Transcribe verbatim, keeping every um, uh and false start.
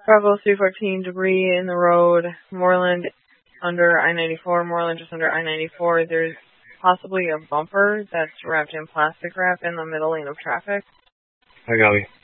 Bravo three fourteen, debris in the road, Moreland under I ninety-four, Moreland just under I ninety-four. There's possibly a bumper that's wrapped in plastic wrap in the middle lane of traffic. I got you.